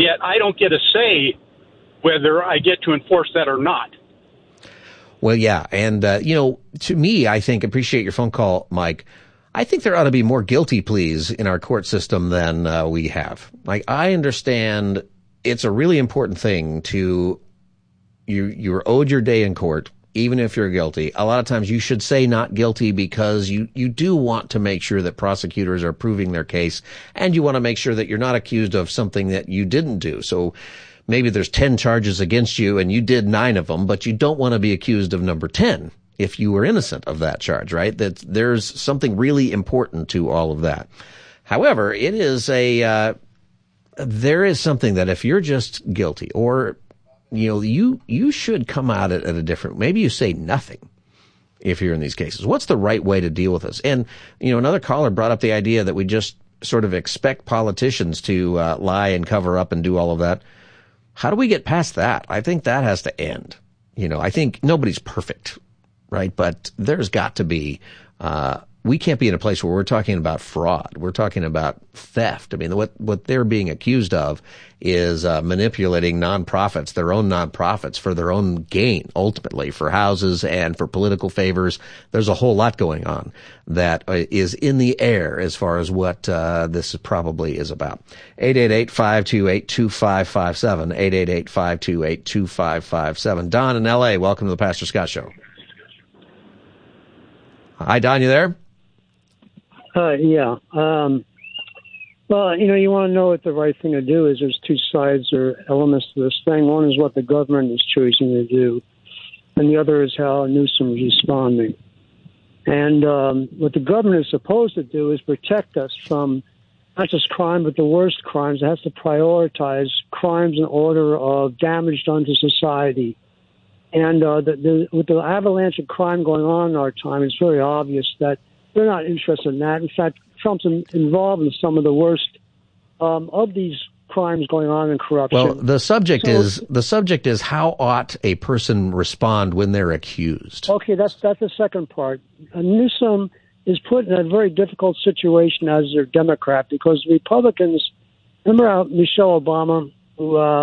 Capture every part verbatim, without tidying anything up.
yet I don't get a say whether I get to enforce that or not. Well, yeah. And, uh, you know, to me, I think, appreciate your phone call, Mike. I think there ought to be more guilty pleas in our court system than uh, we have. Like, I understand it's a really important thing to, you, you're owed your day in court, even if you're guilty. A lot of times you should say not guilty because you, you do want to make sure that prosecutors are proving their case, and you want to make sure that you're not accused of something that you didn't do. So, maybe there's ten charges against you and you did nine of them, but you don't want to be accused of number ten if you were innocent of that charge, right? That there's something really important to all of that. However, it is a, uh, there is something that if you're just guilty or, you know, you, you should come out at, at a different, maybe you say nothing if you're in these cases. What's the right way to deal with this? And, you know, another caller brought up the idea that we just sort of expect politicians to uh, lie and cover up and do all of that. How do we get past that? I think that has to end. You know, I think nobody's perfect, right? But there's got to be, uh, we can't be in a place where we're talking about fraud. We're talking about theft. I mean, what, what they're being accused of is, uh, manipulating nonprofits, their own nonprofits for their own gain, ultimately, for houses and for political favors. There's a whole lot going on that is in the air as far as what, uh, this probably is about. eight eight eight, five two eight, two five five seven, eight eight eight, five two eight, two five five seven. Don in L A, welcome to the Pastor Scott Show. Hi, Don, you there? Uh, yeah. Um, well, you know, you want to know what the right thing to do is. There's two sides or elements to this thing. One is what the government is choosing to do, and the other is how Newsom is responding. And um, what the government is supposed to do is protect us from not just crime, but the worst crimes. It has to prioritize crimes in order of damage done to society. And uh, the, the, with the avalanche of crime going on in our time, it's very obvious that they're not interested in that. In fact, Trump's in, involved in some of the worst um, of these crimes going on in corruption. Well, the subject so, is the subject is how ought a person respond when they're accused? Okay, that's that's the second part. Uh, Newsom is put in a very difficult situation as a Democrat because Republicans. Remember how Michelle Obama, who uh,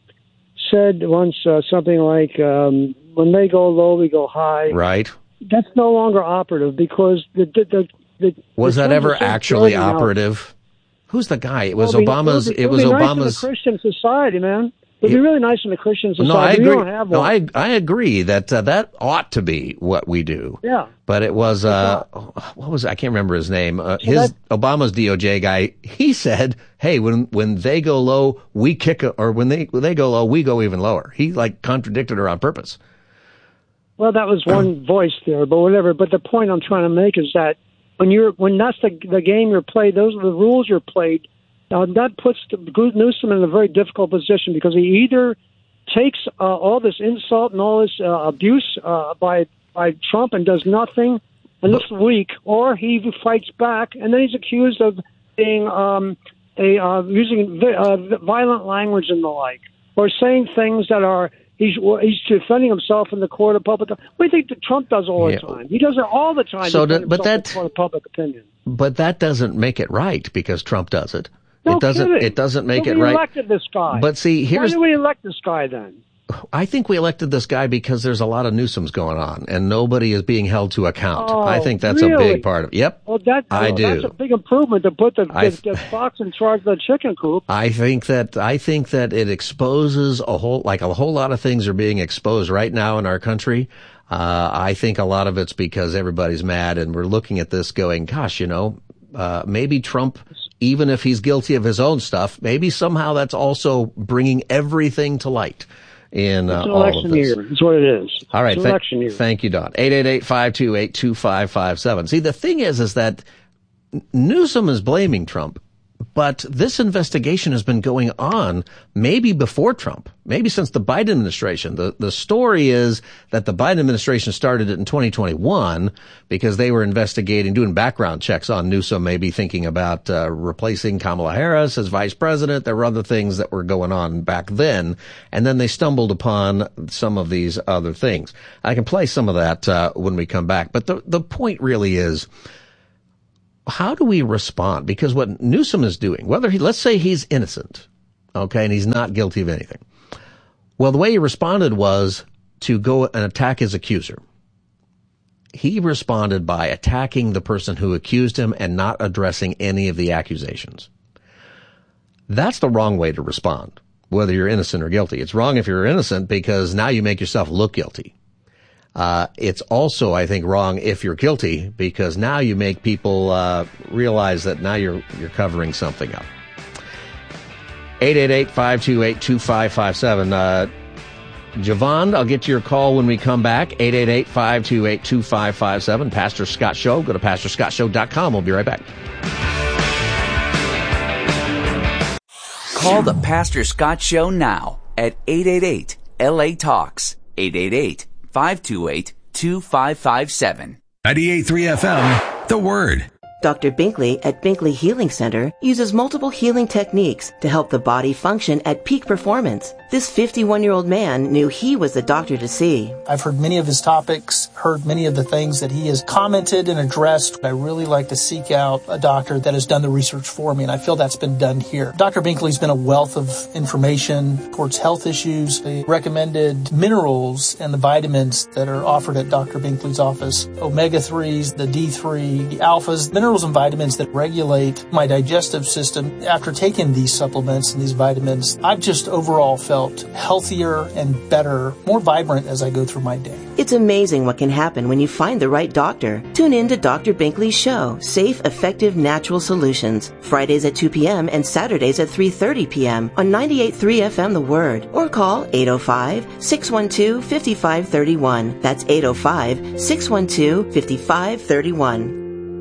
said once uh, something like, um, "When they go low, we go high." Right. That's no longer operative because the the the. the was the that ever actually operative? Out. Who's the guy? It was well, Obama's. It, it was nice Obama's. In the Christian society, man. It'd be really nice in the Christian society. No, I agree. We don't have one. No, I I agree that uh, that ought to be what we do. Yeah. But it was uh, what was I can't remember his name. Uh, so his that, Obama's D O J guy. He said, "Hey, when when they go low, we kick, a, or when they when they go low, we go even lower." He like contradicted her on purpose. Well, that was one voice there, but whatever. But the point I'm trying to make is that when you're when that's the the game you're played, those are the rules you're played. Uh, that puts Newsom in a very difficult position because he either takes uh, all this insult and all this uh, abuse uh, by by Trump and does nothing and looks weak, or he fights back and then he's accused of being um, a uh, using uh, violent language and the like, or saying things that are. He's he's defending himself in the court of public. We think that Trump does all yeah. the time. He does it all the time. So, that, but that in the court of public opinion. But that doesn't make it right because Trump does it. No it doesn't. kidding. It doesn't make so it we right. We elected this guy. But see, here's why did we elect this guy then? I think we elected this guy because there's a lot of Newsoms going on, and nobody is being held to account. Oh, I think that's really? a big part of it. Yep, well, that, I well, do. That's a big improvement to put the, I, the, the fox in charge of the chicken coop. I think that I think that it exposes a whole, like a whole lot of things are being exposed right now in our country. Uh, I think a lot of it's because everybody's mad, and we're looking at this going, gosh, you know, uh, maybe Trump, even if he's guilty of his own stuff, maybe somehow that's also bringing everything to light. In uh, it's an all election of this. year. It's what it is. All right. It's Th- election year. Thank you, Don. eight eight eight, five two eight, two five five seven. See, the thing is, is that Newsom is blaming Trump, but this investigation has been going on maybe before Trump, maybe since the Biden administration. The the story is that the Biden administration started it in twenty twenty-one because they were investigating, doing background checks on Newsom, maybe thinking about uh, replacing Kamala Harris as vice president. There were other things that were going on back then, and then they stumbled upon some of these other things. I can play some of that uh, when we come back, but the the point really is, how do we respond? Because what Newsom is doing, whether he, let's say he's innocent, Okay, and he's not guilty of anything. Well, the way he responded was to go and attack his accuser. He responded by attacking the person who accused him and not addressing any of the accusations. That's the wrong way to respond, whether you're innocent or guilty. It's wrong if you're innocent because now you make yourself look guilty. Uh, it's also, I think, wrong if you're guilty because now you make people uh, realize that now you're you're covering something up. eight eight eight, five two eight, two five five seven. Uh, Javon, I'll get to your call when we come back. eight eight eight, five two eight, two five five seven. Pastor Scott Show. Go to pastor scott show dot com. We'll be right back. Call the Pastor Scott Show now at eight eight eight, L A Talks. eight eight eight, five two eight, two five five seven. ninety-eight point three F M, The Word. Doctor Binkley at Binkley Healing Center uses multiple healing techniques to help the body function at peak performance. This fifty-one-year-old man knew he was the doctor to see. I've heard many of his topics, heard many of the things that he has commented and addressed. I really like to seek out a doctor that has done the research for me, and I feel that's been done here. Doctor Binkley's been a wealth of information towards health issues. The recommended minerals and the vitamins that are offered at Doctor Binkley's office, omega threes, the D three, the alphas, minerals and vitamins that regulate my digestive system. After taking these supplements and these vitamins, I've just overall felt healthier and better, more vibrant as I go through my day. It's amazing what can happen when you find the right doctor. Tune in to Doctor Binkley's show, Safe, Effective, Natural Solutions, Fridays at two p.m. and Saturdays at three thirty p.m. on ninety-eight point three F M The Word, or call eight oh five, six one two, five five three one. That's eight oh five, six one two, five five three one.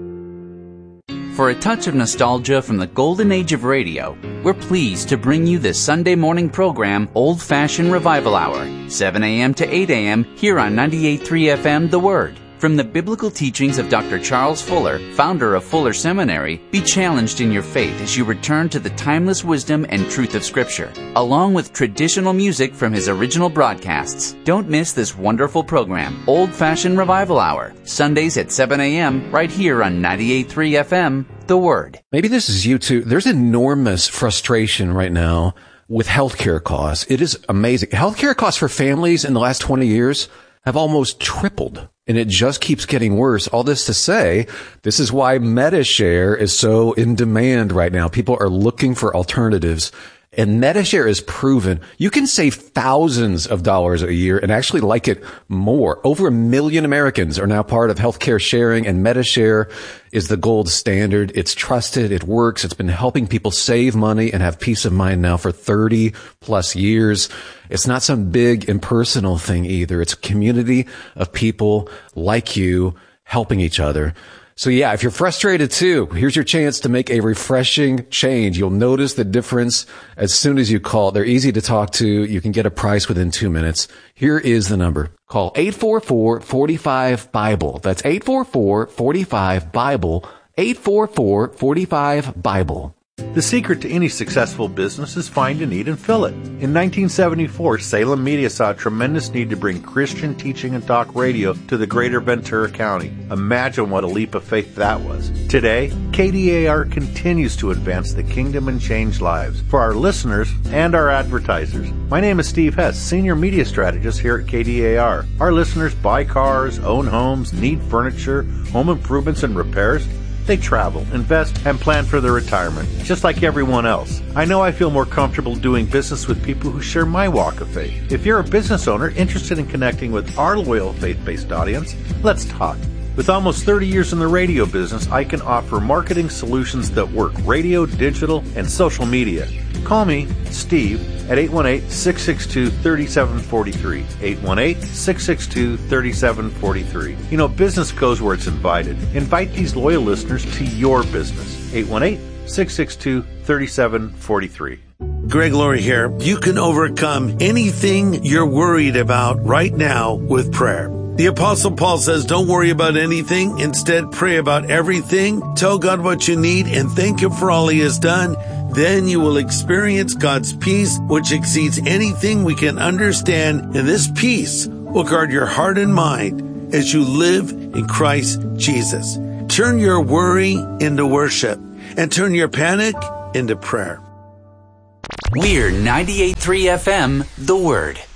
For a touch of nostalgia from the golden age of radio, we're pleased to bring you the Sunday morning program Old Fashioned Revival Hour, seven a.m. to eight a.m. here on ninety-eight point three F M The Word. From the biblical teachings of Doctor Charles Fuller, founder of Fuller Seminary, be challenged in your faith as you return to the timeless wisdom and truth of Scripture, along with traditional music from his original broadcasts. Don't miss this wonderful program, Old Fashioned Revival Hour, Sundays at seven a.m. right here on ninety-eight point three F M, The Word. Maybe this is you too. There's enormous frustration right now with healthcare costs. It is amazing. Healthcare costs for families in the last twenty years have almost tripled, and it just keeps getting worse. All this to say, this is why MediShare is so in demand right now. People are looking for alternatives, and MediShare is proven you can save thousands of dollars a year and actually like it more. Over a million Americans are now part of healthcare sharing, and MediShare is the gold standard. It's trusted. It works. It's been helping people save money and have peace of mind now for thirty plus years. It's not some big impersonal thing either. It's a community of people like you helping each other. So yeah, if you're frustrated too, here's your chance to make a refreshing change. You'll notice the difference as soon as you call. They're easy to talk to. You can get a price within two minutes. Here is the number. Call eight four four, four five, BIBLE. That's eight four four, four five, BIBLE. eight four four, four five, BIBLE. The secret to any successful business is find a need and fill it. In nineteen seventy-four, Salem Media saw a tremendous need to bring Christian teaching and talk radio to the greater Ventura County. Imagine what a leap of faith that was. Today, K D A R continues to advance the kingdom and change lives for our listeners and our advertisers. My name is Steve Hess, Senior Media Strategist here at K D A R. Our listeners buy cars, own homes, need furniture, home improvements and repairs. They travel, invest, and plan for their retirement, just like everyone else. I know I feel more comfortable doing business with people who share my walk of faith. If you're a business owner interested in connecting with our loyal faith-based audience, let's talk. With almost thirty years in the radio business, I can offer marketing solutions that work radio, digital, and social media. Call me, Steve, at eight one eight, six six two, three seven four three. eight one eight, six six two, three seven four three. You know, business goes where it's invited. Invite these loyal listeners to your business. eight one eight, six six two, three seven four three. Greg Laurie here. You can overcome anything you're worried about right now with prayer. The Apostle Paul says, don't worry about anything. Instead, pray about everything. Tell God what you need and thank Him for all He has done. Then you will experience God's peace, which exceeds anything we can understand. And this peace will guard your heart and mind as you live in Christ Jesus. Turn your worry into worship and turn your panic into prayer. We're ninety-eight point three F M, The Word.